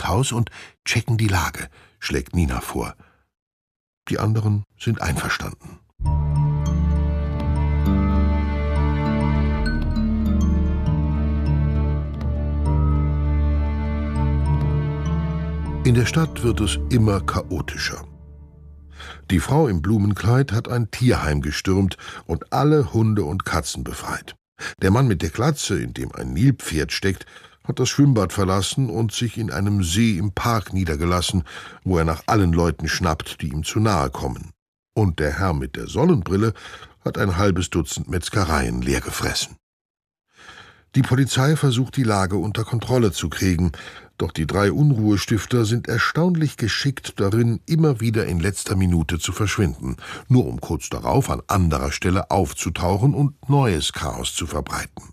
Haupthaus und checken die Lage, schlägt Nina vor. Die anderen sind einverstanden. In der Stadt wird es immer chaotischer. Die Frau im Blumenkleid hat ein Tierheim gestürmt und alle Hunde und Katzen befreit. Der Mann mit der Glatze, in dem ein Nilpferd steckt, hat das Schwimmbad verlassen und sich in einem See im Park niedergelassen, wo er nach allen Leuten schnappt, die ihm zu nahe kommen. Und der Herr mit der Sonnenbrille hat ein halbes Dutzend Metzgereien leer gefressen. Die Polizei versucht, die Lage unter Kontrolle zu kriegen, doch die 3 Unruhestifter sind erstaunlich geschickt darin, immer wieder in letzter Minute zu verschwinden, nur um kurz darauf an anderer Stelle aufzutauchen und neues Chaos zu verbreiten.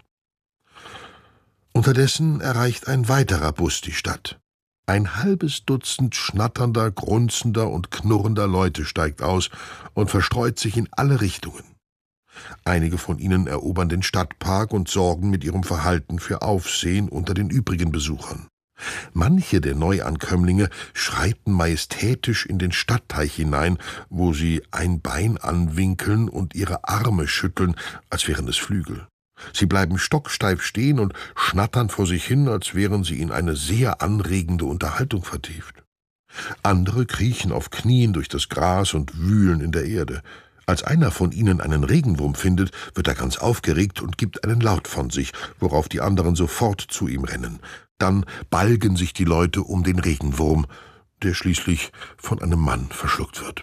Unterdessen erreicht ein weiterer Bus die Stadt. Ein halbes Dutzend schnatternder, grunzender und knurrender Leute steigt aus und verstreut sich in alle Richtungen. Einige von ihnen erobern den Stadtpark und sorgen mit ihrem Verhalten für Aufsehen unter den übrigen Besuchern. Manche der Neuankömmlinge schreiten majestätisch in den Stadtteich hinein, wo sie ein Bein anwinkeln und ihre Arme schütteln, als wären es Flügel. Sie bleiben stocksteif stehen und schnattern vor sich hin, als wären sie in eine sehr anregende Unterhaltung vertieft. Andere kriechen auf Knien durch das Gras und wühlen in der Erde. Als einer von ihnen einen Regenwurm findet, wird er ganz aufgeregt und gibt einen Laut von sich, worauf die anderen sofort zu ihm rennen. Dann balgen sich die Leute um den Regenwurm, der schließlich von einem Mann verschluckt wird.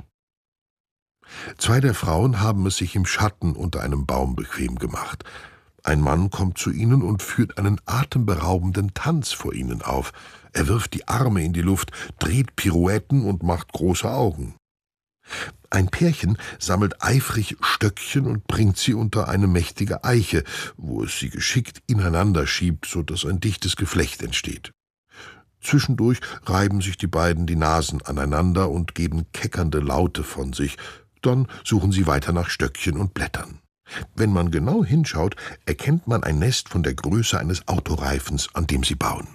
2 der Frauen haben es sich im Schatten unter einem Baum bequem gemacht. Ein Mann kommt zu ihnen und führt einen atemberaubenden Tanz vor ihnen auf. Er wirft die Arme in die Luft, dreht Pirouetten und macht große Augen. Ein Pärchen sammelt eifrig Stöckchen und bringt sie unter eine mächtige Eiche, wo es sie geschickt ineinander schiebt, so dass ein dichtes Geflecht entsteht. Zwischendurch reiben sich die beiden die Nasen aneinander und geben keckernde Laute von sich. Dann suchen sie weiter nach Stöckchen und Blättern. Wenn man genau hinschaut, erkennt man ein Nest von der Größe eines Autoreifens, an dem sie bauen.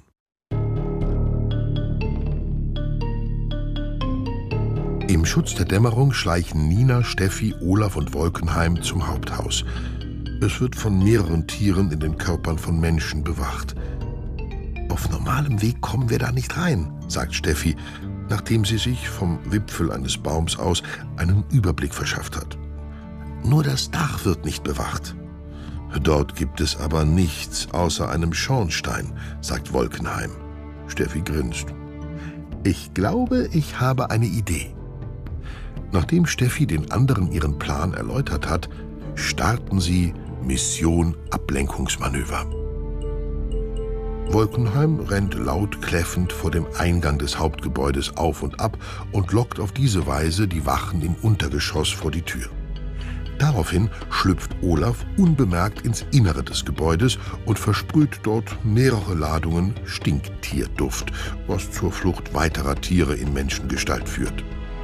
Im Schutz der Dämmerung schleichen Nina, Steffi, Olaf und Wolkenheim zum Haupthaus. Es wird von mehreren Tieren in den Körpern von Menschen bewacht. »Auf normalem Weg kommen wir da nicht rein«, sagt Steffi, nachdem sie sich vom Wipfel eines Baums aus einen Überblick verschafft hat. »Nur das Dach wird nicht bewacht.« »Dort gibt es aber nichts außer einem Schornstein«, sagt Wolkenheim. Steffi grinst. »Ich glaube, ich habe eine Idee.« Nachdem Steffi den anderen ihren Plan erläutert hat, starten sie Mission Ablenkungsmanöver. Wolkenheim rennt laut kläffend vor dem Eingang des Hauptgebäudes auf und ab und lockt auf diese Weise die Wachen im Untergeschoss vor die Tür. Daraufhin schlüpft Olaf unbemerkt ins Innere des Gebäudes und versprüht dort mehrere Ladungen Stinktierduft, was zur Flucht weiterer Tiere in Menschengestalt führt.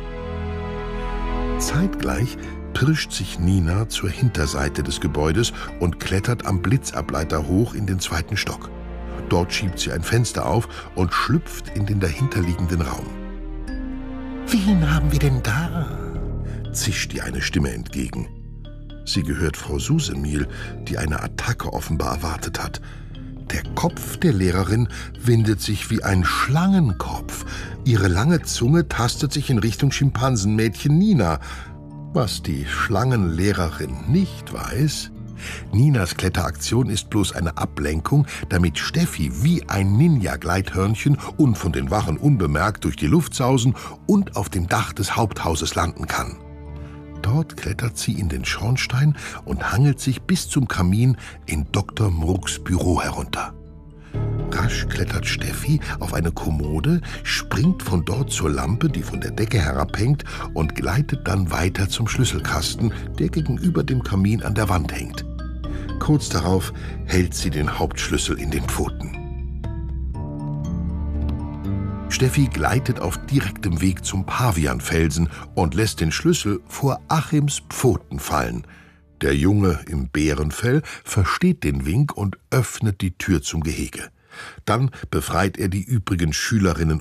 Zeitgleich pirscht sich Nina zur Hinterseite des Gebäudes und klettert am Blitzableiter hoch in den 2. Stock. Dort schiebt sie ein Fenster auf und schlüpft in den dahinterliegenden Raum. »Wen haben wir denn da?« zischt ihr eine Stimme entgegen. Sie gehört Frau Susemihl, die eine Attacke offenbar erwartet hat. Der Kopf der Lehrerin windet sich wie ein Schlangenkopf. Ihre lange Zunge tastet sich in Richtung Schimpansenmädchen Nina. Was die Schlangenlehrerin nicht weiß: Ninas Kletteraktion ist bloß eine Ablenkung, damit Steffi wie ein Ninja-Gleithörnchen und von den Wachen unbemerkt durch die Luft sausen und auf dem Dach des Haupthauses landen kann. Dort klettert sie in den Schornstein und hangelt sich bis zum Kamin in Dr. Murks Büro herunter. Rasch klettert Steffi auf eine Kommode, springt von dort zur Lampe, die von der Decke herabhängt, und gleitet dann weiter zum Schlüsselkasten, der gegenüber dem Kamin an der Wand hängt. Kurz darauf hält sie den Hauptschlüssel in den Pfoten. Steffi gleitet auf direktem Weg zum Pavianfelsen und lässt den Schlüssel vor Achims Pfoten fallen. Der Junge im Bärenfell versteht den Wink und öffnet die Tür zum Gehege. Dann befreit er die übrigen Schülerinnen